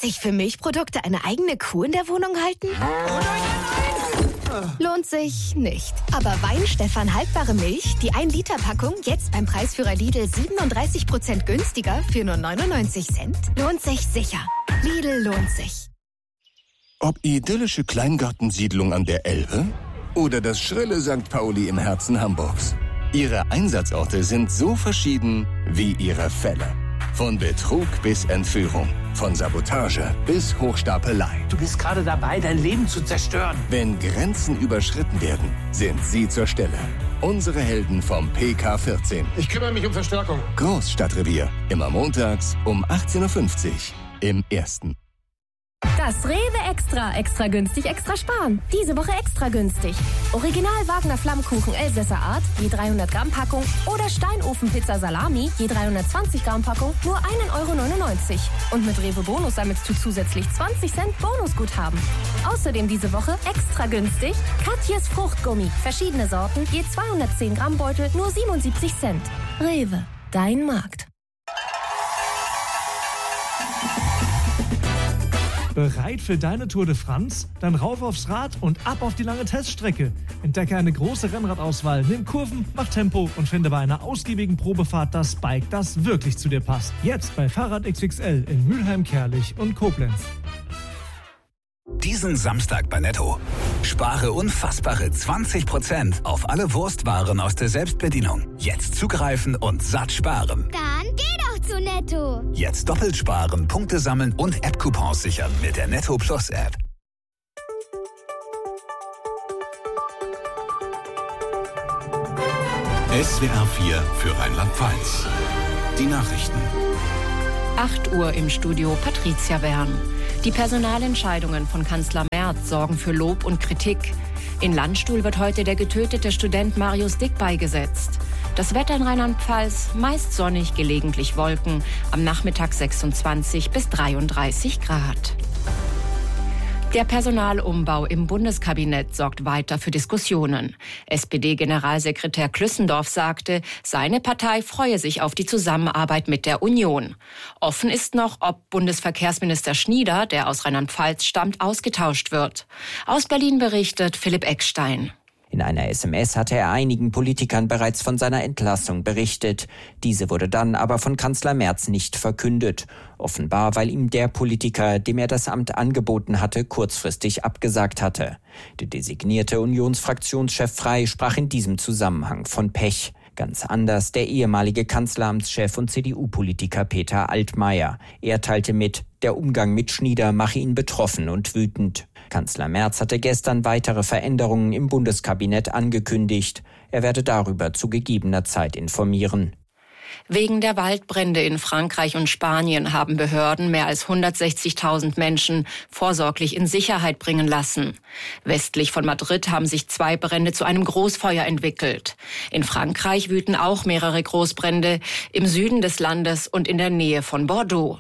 Sich für Milchprodukte eine eigene Kuh in der Wohnung halten? Lohnt sich nicht. Aber Weinstefan haltbare Milch, die 1-Liter-Packung, jetzt beim Preisführer Lidl 37% günstiger für nur 99 Cent, lohnt sich sicher. Lidl lohnt sich. Ob idyllische Kleingartensiedlung an der Elbe oder das schrille St. Pauli im Herzen Hamburgs. Ihre Einsatzorte sind so verschieden wie ihre Fälle. Von Betrug bis Entführung, von Sabotage bis Hochstapelei. Du bist gerade dabei, dein Leben zu zerstören. Wenn Grenzen überschritten werden, sind sie zur Stelle. Unsere Helden vom PK14. Ich kümmere mich um Verstärkung. Großstadtrevier. Immer montags um 18.50 Uhr im Ersten. Das Rewe Extra günstig, extra sparen. Diese Woche extra günstig. Original Wagner Flammkuchen Elsässer Art, je 300 Gramm Packung oder Steinofenpizza Salami, je 320 Gramm Packung, nur 1,99 €. Und mit Rewe Bonus sammelst du zusätzlich 20 Cent Bonusguthaben. Außerdem diese Woche extra günstig Katjes Fruchtgummi. Verschiedene Sorten, je 210 Gramm Beutel, nur 77 Cent. Rewe, dein Markt. Bereit für deine Tour de France? Dann rauf aufs Rad und ab auf die lange Teststrecke. Entdecke eine große Rennradauswahl, nimm Kurven, mach Tempo und finde bei einer ausgiebigen Probefahrt das Bike, das wirklich zu dir passt. Jetzt bei Fahrrad XXL in Mülheim, Kerlich und Koblenz. Diesen Samstag bei Netto. Spare unfassbare 20% auf alle Wurstwaren aus der Selbstbedienung. Jetzt zugreifen und satt sparen. Dann geh doch zu Netto. Jetzt doppelt sparen, Punkte sammeln und App-Coupons sichern mit der Netto Plus App. SWR 4 für Rheinland-Pfalz. Die Nachrichten. 8 Uhr im Studio Patricia Wern. Die Personalentscheidungen von Kanzler Merz sorgen für Lob und Kritik. In Landstuhl wird heute der getötete Student Marius Dick beigesetzt. Das Wetter in Rheinland-Pfalz meist sonnig, gelegentlich Wolken. Am Nachmittag 26 bis 33 Grad. Der Personalumbau im Bundeskabinett sorgt weiter für Diskussionen. SPD-Generalsekretär Klüssendorf sagte, seine Partei freue sich auf die Zusammenarbeit mit der Union. Offen ist noch, ob Bundesverkehrsminister Schnieder, der aus Rheinland-Pfalz stammt, ausgetauscht wird. Aus Berlin berichtet Philipp Eckstein. In einer SMS hatte er einigen Politikern bereits von seiner Entlassung berichtet. Diese wurde dann aber von Kanzler Merz nicht verkündet. Offenbar, weil ihm der Politiker, dem er das Amt angeboten hatte, kurzfristig abgesagt hatte. Der designierte Unionsfraktionschef Frey sprach in diesem Zusammenhang von Pech. Ganz anders der ehemalige Kanzleramtschef und CDU-Politiker Peter Altmaier. Er teilte mit, der Umgang mit Schnieder mache ihn betroffen und wütend. Kanzler Merz hatte gestern weitere Veränderungen im Bundeskabinett angekündigt. Er werde darüber zu gegebener Zeit informieren. Wegen der Waldbrände in Frankreich und Spanien haben Behörden mehr als 160.000 Menschen vorsorglich in Sicherheit bringen lassen. Westlich von Madrid haben sich 2 Brände zu einem Großfeuer entwickelt. In Frankreich wüten auch mehrere Großbrände im Süden des Landes und in der Nähe von Bordeaux.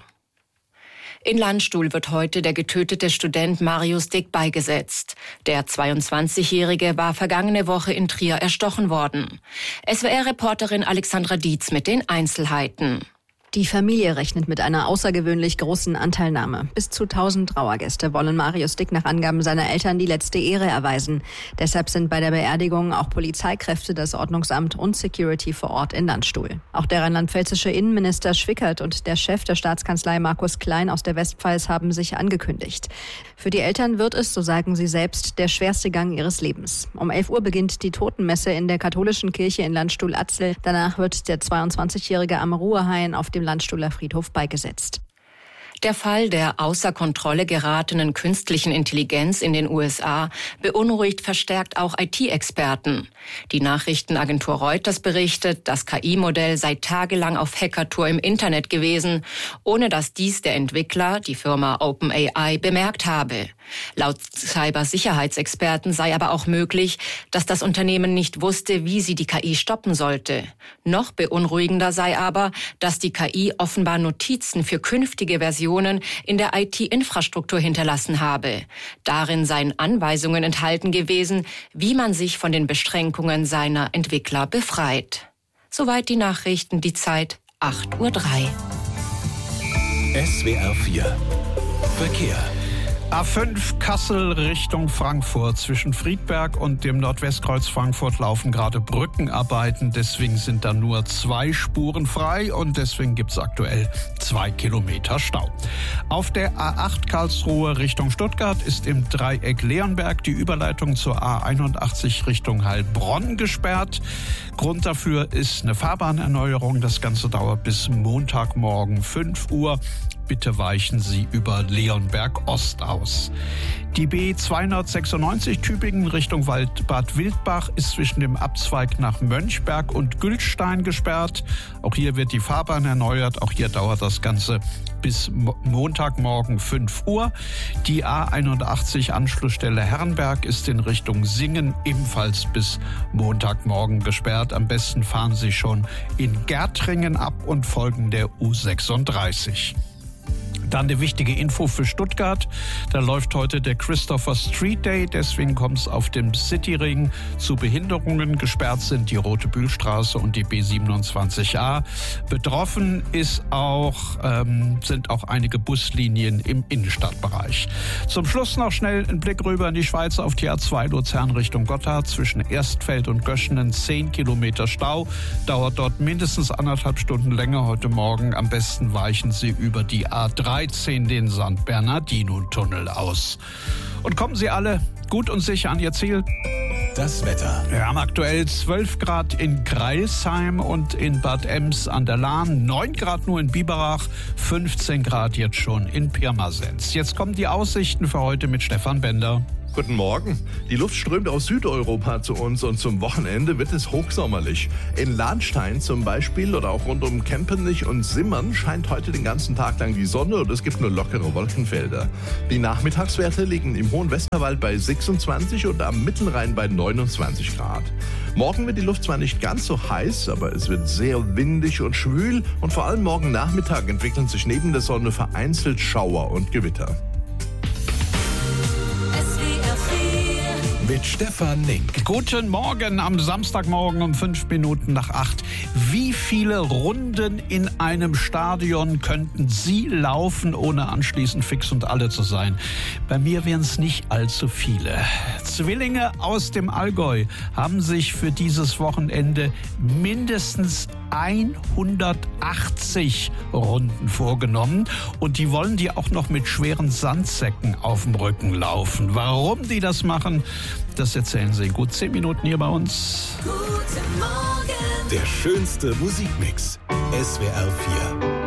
In Landstuhl wird heute der getötete Student Marius Dick beigesetzt. Der 22-Jährige war vergangene Woche in Trier erstochen worden. SWR-Reporterin Alexandra Dietz mit den Einzelheiten. Die Familie rechnet mit einer außergewöhnlich großen Anteilnahme. Bis zu 1000 Trauergäste wollen Marius Dick nach Angaben seiner Eltern die letzte Ehre erweisen. Deshalb sind bei der Beerdigung auch Polizeikräfte, das Ordnungsamt und Security vor Ort in Landstuhl. Auch der rheinland-pfälzische Innenminister Schwickert und der Chef der Staatskanzlei Markus Klein aus der Westpfalz haben sich angekündigt. Für die Eltern wird es, so sagen sie selbst, der schwerste Gang ihres Lebens. Um 11 Uhr beginnt die Totenmesse in der katholischen Kirche in Landstuhl-Atzel. Danach wird der 22-Jährige am Ruhehain auf dem Landstuhler Friedhof beigesetzt. Der Fall der außer Kontrolle geratenen künstlichen Intelligenz in den USA beunruhigt verstärkt auch IT-Experten. Die Nachrichtenagentur Reuters berichtet, das KI-Modell sei tagelang auf Hackertour im Internet gewesen, ohne dass dies der Entwickler, die Firma OpenAI, bemerkt habe. Laut Cybersicherheitsexperten sei aber auch möglich, dass das Unternehmen nicht wusste, wie sie die KI stoppen sollte. Noch beunruhigender sei aber, dass die KI offenbar Notizen für künftige Versionen in der IT-Infrastruktur hinterlassen habe. Darin seien Anweisungen enthalten gewesen, wie man sich von den Beschränkungen seiner Entwickler befreit. Soweit die Nachrichten, die Zeit 8:03 Uhr. SWR 4 Verkehr. A5 Kassel Richtung Frankfurt. Zwischen Friedberg und dem Nordwestkreuz Frankfurt laufen gerade Brückenarbeiten. Deswegen sind da nur 2 Spuren frei und deswegen gibt es aktuell 2 Kilometer Stau. Auf der A8 Karlsruhe Richtung Stuttgart ist im Dreieck Leonberg die Überleitung zur A81 Richtung Heilbronn gesperrt. Grund dafür ist eine Fahrbahnerneuerung. Das Ganze dauert bis Montagmorgen 5 Uhr. Bitte weichen Sie über Leonberg Ost aus. Die B296 Tübingen Richtung Bad Wildbach ist zwischen dem Abzweig nach Mönchberg und Gültstein gesperrt. Auch hier wird die Fahrbahn erneuert. Auch hier dauert das Ganze bis Montagmorgen 5 Uhr. Die A81 Anschlussstelle Herrenberg ist in Richtung Singen ebenfalls bis Montagmorgen gesperrt. Am besten fahren Sie schon in Gärtringen ab und folgen der U36. Dann eine wichtige Info für Stuttgart. Da läuft heute der Christopher Street Day. Deswegen kommt es auf dem Cityring zu Behinderungen. Gesperrt sind die Rote Bühlstraße und die B27a. Betroffen sind auch einige Buslinien im Innenstadtbereich. Zum Schluss noch schnell ein Blick rüber in die Schweiz auf die A2 Luzern Richtung Gotthard. Zwischen Erstfeld und Göschenen 10 Kilometer Stau. Dauert dort mindestens 1,5 Stunden länger heute Morgen. Am besten weichen Sie über die A13 den St. Bernardino-Tunnel aus. Und kommen Sie alle gut und sicher an Ihr Ziel. Das Wetter. Wir haben aktuell 12 Grad in Greilsheim und in Bad Ems an der Lahn, 9 Grad nur in Biberach, 15 Grad jetzt schon in Pirmasens. Jetzt kommen die Aussichten für heute mit Stefan Bender. Guten Morgen. Die Luft strömt aus Südeuropa zu uns und zum Wochenende wird es hochsommerlich. In Lahnstein zum Beispiel oder auch rund um Kempenich und Simmern scheint heute den ganzen Tag lang die Sonne und es gibt nur lockere Wolkenfelder. Die Nachmittagswerte liegen im Hohen Westerwald bei 26 und am Mittelrhein bei 29 Grad. Morgen wird die Luft zwar nicht ganz so heiß, aber es wird sehr windig und schwül und vor allem morgen Nachmittag entwickeln sich neben der Sonne vereinzelt Schauer und Gewitter. Mit Stefan Nink. Guten Morgen am Samstagmorgen um 5 Minuten nach 8. Wie viele Runden in einem Stadion könnten Sie laufen, ohne anschließend fix und alle zu sein? Bei mir wären es nicht allzu viele. Zwillinge aus dem Allgäu haben sich für dieses Wochenende mindestens 180 Runden vorgenommen und die wollen die auch noch mit schweren Sandsäcken auf dem Rücken laufen. Warum die das machen, das erzählen sie in gut 10 Minuten hier bei uns. Guten Morgen. Der schönste Musikmix. SWR 4.